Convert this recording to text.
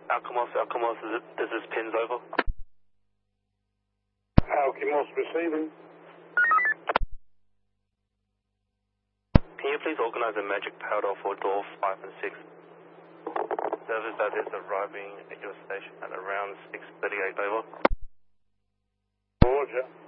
Alkimos, this is Pins over. Alkimos receiving. Can you please organize a magic powder for door 5 and 6? Service that is arriving at your station at around 6:38 over. Roger.